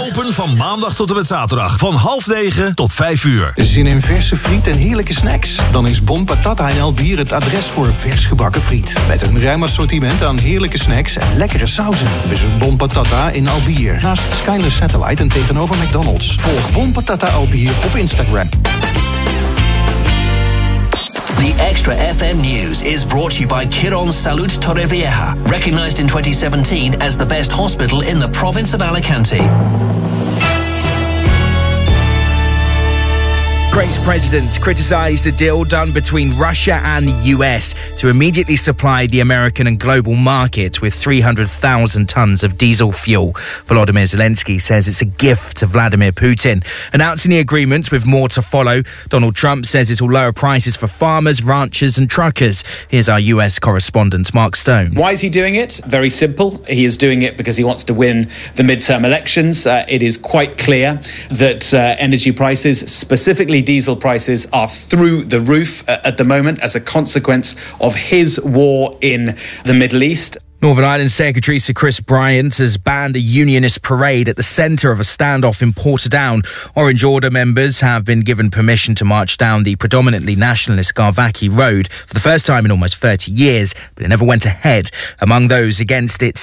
Open van maandag tot en met zaterdag. Van 8:30 tot 5:00. Zin in verse friet en heerlijke snacks? Dan is Bon Patata in Albier het adres voor vers gebakken friet. Met een ruim assortiment aan heerlijke snacks en lekkere sauzen. Bezoek Bon Patata in Albier. Naast Skyler Satellite en tegenover McDonald's. Volg Bon Patata Albier op Instagram. The Extra FM News is brought to you by Quirón Salud Torrevieja, recognized in 2017 as the best hospital in the province of Alicante. Ukraine's president criticized the deal done between Russia and the US to immediately supply the American and global market with 300,000 tons of diesel fuel. Volodymyr Zelensky says it's a gift to Vladimir Putin. Announcing the agreement with more to follow, Donald Trump says it will lower prices for farmers, ranchers and truckers. Here's our US correspondent, Mark Stone. Why is he doing it? Very simple. He is doing it because he wants to win the midterm elections. It is quite clear that energy prices, specifically diesel prices, are through the roof at the moment as a consequence of his war in the Middle East. Northern Ireland Secretary Sir Chris Bryant has banned a unionist parade at the centre of a standoff in Portadown. Orange Order members have been given permission to march down the predominantly nationalist Garvaki Road for the first time in almost 30 years, but it never went ahead. Among those against it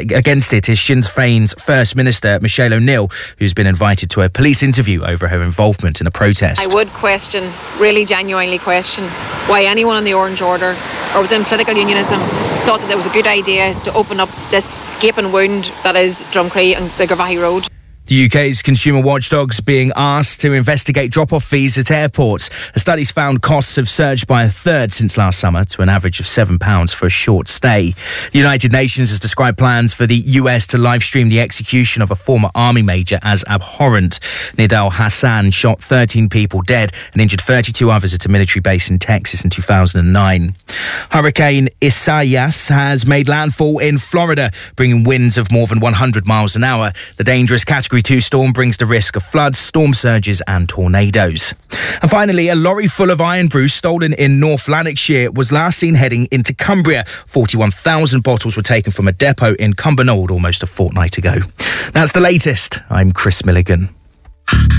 is Sinn Féin's First Minister Michelle O'Neill, who's been invited to a police interview over her involvement in a protest. I would really genuinely question, why anyone in the Orange Order or within political unionism thought that it was a good idea to open up this gaping wound that is Drumcree and the Garvaghy Road. The UK's consumer watchdog's being asked to investigate drop-off fees at airports. The study's found costs have surged by a third since last summer to an average of £7 for a short stay. The United Nations has described plans for the US to live-stream the execution of a former army major as abhorrent. Nidal Hassan shot 13 people dead and injured 32 others at a military base in Texas in 2009. Hurricane Isaias has made landfall in Florida, bringing winds of more than 100 miles an hour. The dangerous Category 2 storm brings the risk of floods, storm surges and tornadoes. And finally, a lorry full of iron brew stolen in North Lanarkshire was last seen heading into Cumbria. 41,000 bottles were taken from a depot in Cumbernauld almost a fortnight ago. That's the latest. I'm Chris Milligan.